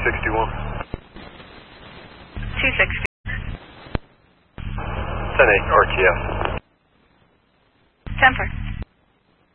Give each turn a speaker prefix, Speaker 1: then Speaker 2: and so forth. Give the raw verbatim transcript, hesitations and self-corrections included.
Speaker 1: sixty-one.
Speaker 2: two sixty.
Speaker 1: ten eight R T S.
Speaker 2: Temper.